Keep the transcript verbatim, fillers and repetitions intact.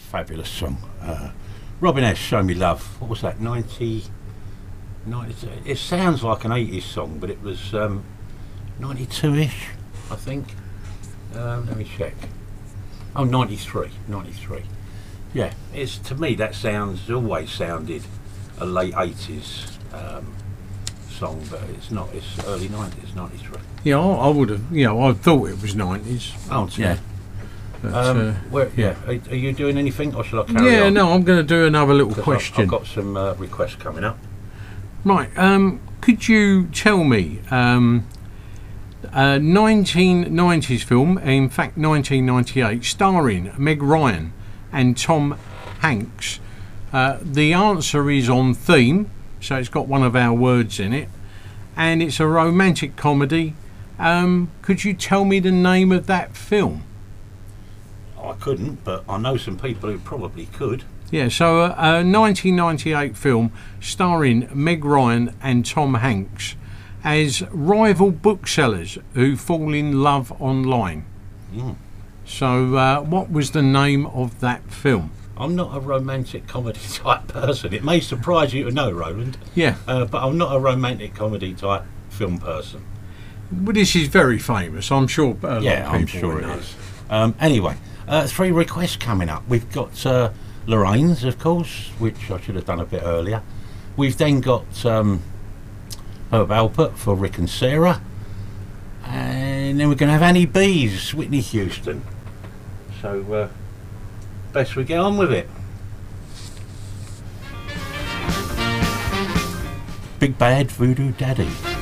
fabulous song. Uh, Robin S. Show Me Love. What was that? ninety, ninety It sounds like an eighties song, but it was um, ninety-two-ish, I think. Um, let me check. Oh, ninety-three. ninety-three. Yeah, it's, to me that sounds, always sounded a late eighties um, song, but it's not. It's early nineties, ninety-three. Yeah, I, I would have. You know, I thought it was nineties. Oh, yeah. But, um, uh, where, yeah. Are, are you doing anything, or shall I carry yeah, on? no, I'm going to do another little 'Cause question. I've, I've got some uh, requests coming up. Right. Um, could you tell me um, a nineteen nineties film, in fact nineteen ninety-eight, starring Meg Ryan and Tom Hanks? Uh, the answer is on theme, so it's got one of our words in it, and it's a romantic comedy. Um, could you tell me the name of that film? I couldn't, but I know some people who probably could. Yeah, so a, a nineteen ninety-eight film starring Meg Ryan and Tom Hanks as rival booksellers who fall in love online. Mm. So uh, what was the name of that film? I'm not a romantic comedy type person. It may surprise you to know, Roland. Yeah. Uh, but I'm not a romantic comedy type film person. Well, this is very famous. I'm sure a lot Yeah, of I'm people sure will it know. is. Um, anyway, uh, three requests coming up. We've got uh, Lorraine's, of course, which I should have done a bit earlier. We've then got um, Herb Alpert for Rick and Sarah. And then we're going to have Annie B's, Whitney Houston. So, uh, best we get on with it. Big Bad Voodoo Daddy.